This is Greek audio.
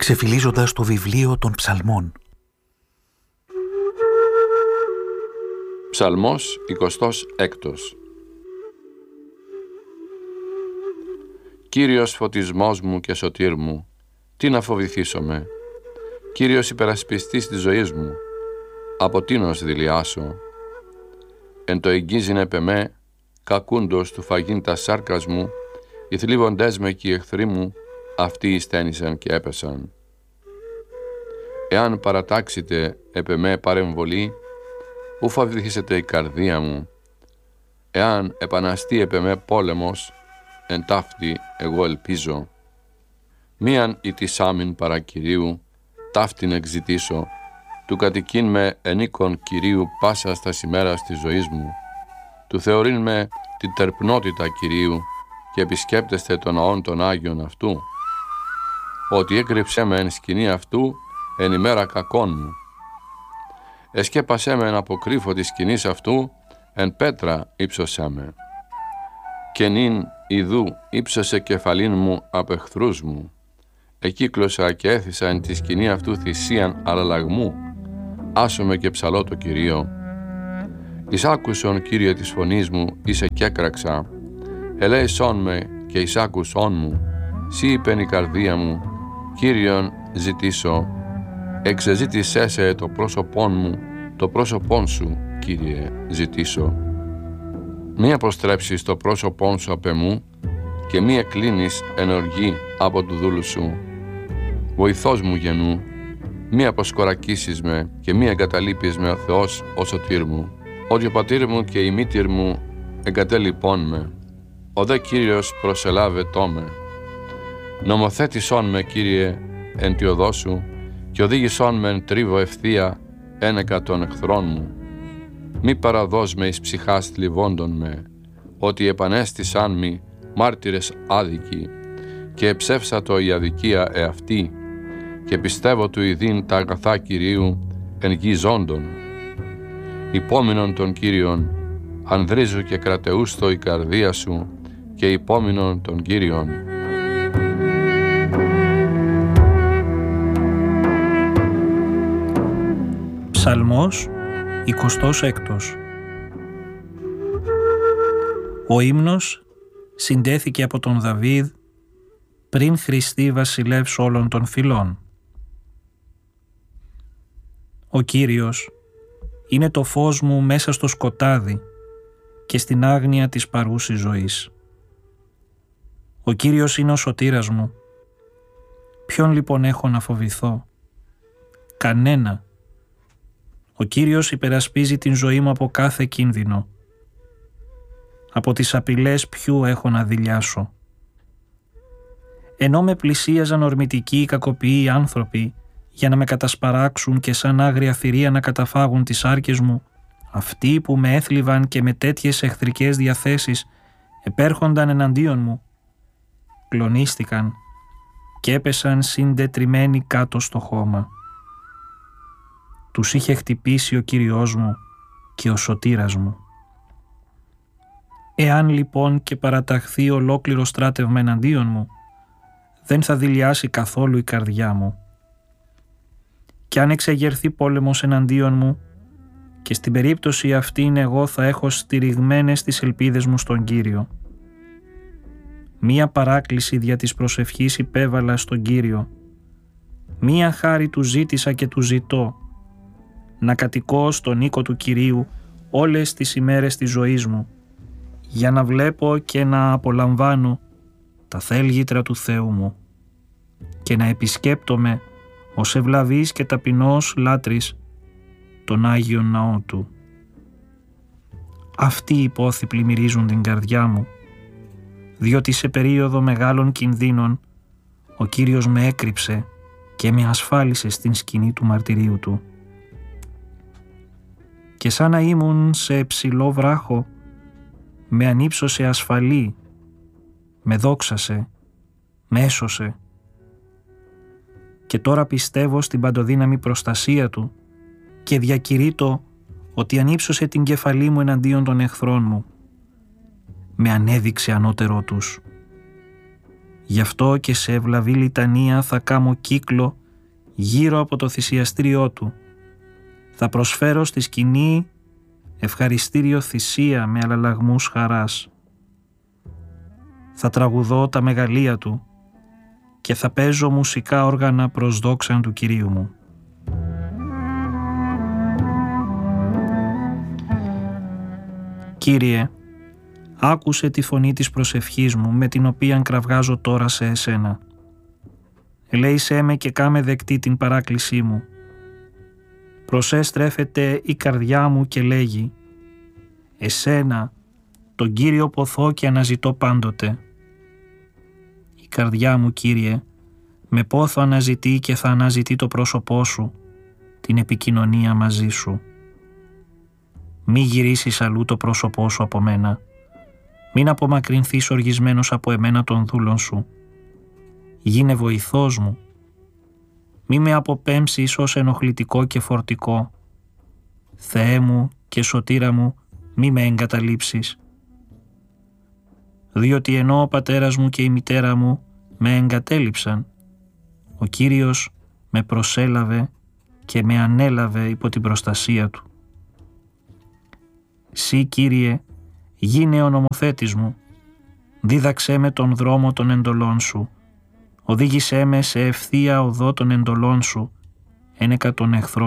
ξεφυλίζοντας το βιβλίο των ψαλμών. Ψαλμός 26. Κύριος φωτισμός μου και σωτήρ μου, τι να φοβηθήσομαι. Κύριος υπερασπιστής της ζωής μου, από τίνος δηλιάσω. Εν το εγγίζειν επ' εμέ, κακούντος του φαγήν τα σάρκας μου, οι θλίβοντές με και οι εχθροί μου, αυτοί στένησαν και έπεσαν. Εάν παρατάξετε επ' εμέ παρεμβολή, ου φοβηθήσετε η καρδία μου. Εάν επαναστεί επ' εμέ πόλεμος, εν ταύτη εγώ ελπίζω. Μίαν ητισάμιν παρά Κυρίου, ταύτην εξητήσω, του κατοικήν με ενίκον Κυρίου πάσα στα ημέρας της ζωής μου. Του θεωρήν με την τερπνότητα Κυρίου και επισκέπτεστε των ναών των Άγιων αυτού. Ότι έκρυψέ με εν σκηνή αυτού εν ημέρα κακών μου. Εσκέπασέ με εν αποκρύφω της σκηνής αυτού, εν πέτρα ύψωσέ με. Και νυν ιδού ύψωσε κεφαλήν μου απ' εχθρούς μου. Εκύκλωσα και έθισα εν τη σκηνή αυτού θυσίαν αλλαγμού. Άσομαι και ψαλώ το Κυρίο. Εισάκουσον, Κύριε, της φωνής μου, είσαι κι έκραξα. Ελέησόν με και εισάκουσόν μου. Σύ είπεν η καρδία μου, Κύριον ζητήσω. Εξεζήτησέ σε το πρόσωπόν μου, το πρόσωπόν σου, Κύριε, ζητήσω. Μη αποστρέψεις το πρόσωπόν σου απ' εμού και μη εκκλίνεις εν οργή από του δούλου σου. Βοηθός μου γεννού, μη αποσκορακίσεις με και μη εγκαταλείπεις με ο Θεός ο σωτήρ μου. Ότι ο πατήρ μου και η μήτηρ μου εγκατέλειπών με. Ο δε Κύριος προσελάβετό με. Νομοθέτησόν με, Κύριε, εν τη οδό σου και οδήγησόν με εν τρίβο ευθεία ένεκα των εχθρών μου. Μη παραδώσ' με εις ψυχάς θλιβόντων με, ότι επανέστησαν μη μάρτυρες άδικοι και εψεύσατο η αδικία εαυτή και πιστεύω του ειδήν τα αγαθά Κυρίου εν γη ζώντων. Υπόμεινον των Κύριων, ανδρίζου και κρατεούστο η καρδία σου και υπόμεινον των Κύριων. Ψαλμός 26. Ο ύμνος συντέθηκε από τον Δαβίδ πριν Χριστεί βασιλεύς όλων των φυλών. Ο Κύριος είναι το φως μου μέσα στο σκοτάδι και στην άγνοια της παρούσης ζωής. Ο Κύριος είναι ο σωτήρας μου. Ποιον λοιπόν έχω να φοβηθώ? Κανένα. Ο Κύριος υπερασπίζει την ζωή μου από κάθε κίνδυνο. Από τις απειλές ποιου έχω να δειλιάσω? Ενώ με πλησίαζαν ορμητικοί κακοποιοί άνθρωποι για να με κατασπαράξουν και σαν άγρια θηρία να καταφάγουν τις άρκες μου, αυτοί που με έθλιβαν και με τέτοιες εχθρικές διαθέσεις επέρχονταν εναντίον μου, κλονίστηκαν και έπεσαν συντετριμμένοι κάτω στο χώμα. Τους είχε χτυπήσει ο Κύριος μου και ο σωτήρας μου. Εάν λοιπόν και παραταχθεί ολόκληρο στράτευμα εναντίον μου, δεν θα δειλιάσει καθόλου η καρδιά μου. Κι αν εξεγερθεί πόλεμος εναντίον μου, και στην περίπτωση αυτήν εγώ θα έχω στηριγμένες τις ελπίδες μου στον Κύριο. Μία παράκληση δια της προσευχής υπέβαλα στον Κύριο. Μία χάρη του ζήτησα και του ζητώ, να κατοικώ στον οίκο του Κυρίου όλες τις ημέρες της ζωής μου, για να βλέπω και να απολαμβάνω τα θέλγητρα του Θεού μου και να επισκέπτομαι ως ευλαβής και ταπεινός λάτρης τον Άγιον Ναό Του. Αυτοί οι πόθοι πλημμυρίζουν την καρδιά μου, διότι σε περίοδο μεγάλων κινδύνων ο Κύριος με έκρυψε και με ασφάλισε στην σκηνή του μαρτυρίου Του. Και σαν να ήμουν σε ψηλό βράχο, με ανύψωσε ασφαλή, με δόξασε, με έσωσε. Και τώρα πιστεύω στην παντοδύναμη προστασία Του και διακηρύττω ότι ανύψωσε την κεφαλή μου εναντίον των εχθρών μου. Με ανέδειξε ανώτερό τους. Γι' αυτό και σε ευλαβή λιτανία θα κάμω κύκλο γύρω από το θυσιαστήριό του. Θα προσφέρω στη σκηνή ευχαριστήριο θυσία με αλλαλαγμούς χαράς. Θα τραγουδώ τα μεγαλεία του και θα παίζω μουσικά όργανα προς δόξαν του Κυρίου μου. Κύριε, άκουσε τη φωνή της προσευχής μου με την οποία κραυγάζω τώρα σε εσένα. Ελέησέ με και κάμε δεκτή την παράκλησή μου. Προς στρέφεται η καρδιά μου και λέγει «Εσένα, τον Κύριο ποθώ και αναζητώ πάντοτε». Η καρδιά μου, Κύριε, με πόθο αναζητεί και θα αναζητεί το πρόσωπό σου, την επικοινωνία μαζί σου. Μη γυρίσεις αλλού το πρόσωπό σου από μένα. Μην απομακρυνθείς οργισμένος από εμένα των δούλων σου. Γίνε βοηθός μου. Μη με αποπέμψεις ως ενοχλητικό και φορτικό. Θεέ μου και σωτήρα μου, μη με εγκαταλείψεις. Διότι ενώ ο πατέρας μου και η μητέρα μου με εγκατέλειψαν, ο Κύριος με προσέλαβε και με ανέλαβε υπό την προστασία του. Συ, Κύριε, γίνε ο νομοθέτης μου, δίδαξέ με τον δρόμο των εντολών σου, οδήγησέ με σε ευθεία οδό των εντολών σου, ένεκα των εχθρών